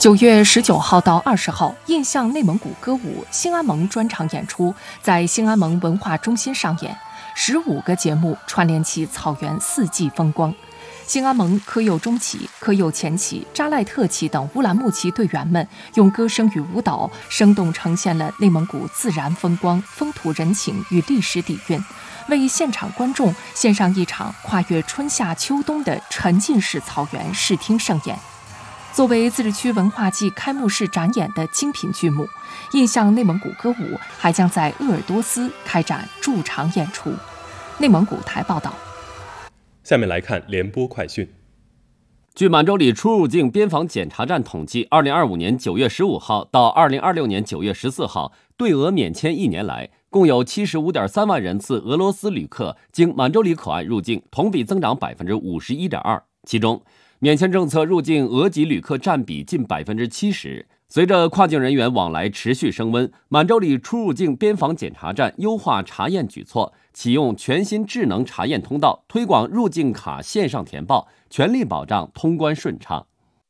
9月19号到20号，印象内蒙古歌舞兴安盟专场演出在兴安盟文化中心上演，15个节目串联起草原四季风光。兴安盟科右中旗、科右前旗、扎赖特旗等乌兰牧骑队员们用歌声与舞蹈生动呈现了内蒙古自然风光、风土人情与历史底蕴，为现场观众献上一场跨越春夏秋冬的沉浸式草原视听盛宴。作为自治区文化季开幕式展演的精品剧目，印象内蒙古歌舞还将在鄂尔多斯开展驻场演出。内蒙古台报道。 下面来看联播快讯。 据满洲里出入境边防检查站统计，2025年9月15号到2026年9月14号，对俄免签1年来，共有75.3万人次俄罗斯旅客经满洲里口岸入境，同比增长51.2%。其中，免签政策入境俄籍旅客占比近70%。随着跨境人员往来持续升温，满洲里出入境边防检查站优化查验举措，启用全新智能查验通道，推广入境卡线上填报，全力保障通关顺畅。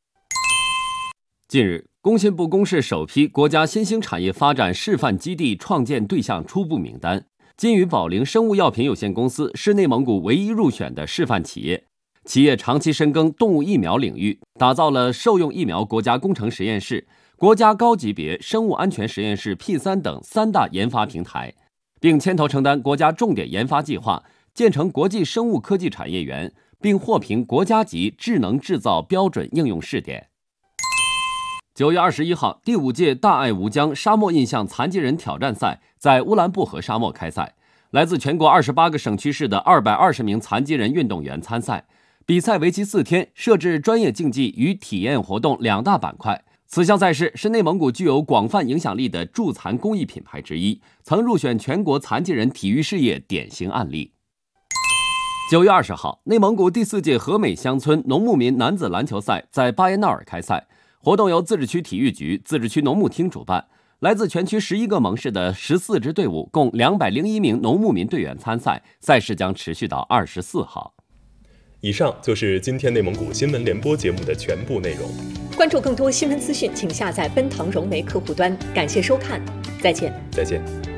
近日，工信部公示首批国家新兴产业发展示范基地创建对象初步名单，金宇宝灵生物药品有限公司是内蒙古唯一入选的示范企业。企业长期深耕动物疫苗领域，打造了兽用疫苗国家工程实验室、国家高级别生物安全实验室 P3 等3大研发平台，并牵头承担国家重点研发计划，建成国际生物科技产业园，并获评国家级智能制造标准应用试点。9月21号，第5届大爱无疆沙漠印象残疾人挑战赛在乌兰布和沙漠开赛，来自全国28个省区市的220名残疾人运动员参赛。比赛为期4天，设置专业竞技与体验活动2大板块。此项赛事是内蒙古具有广泛影响力的助残公益品牌之一，曾入选全国残疾人体育事业典型案例。9月20号，内蒙古第4届和美乡村农牧民男子篮球赛在巴彦淖尔开赛，活动由自治区体育局、自治区农牧厅主办，来自全区11个盟市的14支队伍，共201名农牧民队员参赛，赛事将持续到24号。 以上就是今天内蒙古新闻联播节目的全部内容。 关注更多新闻资讯，请下载奔腾融媒客户端。感谢收看，再见。 再见。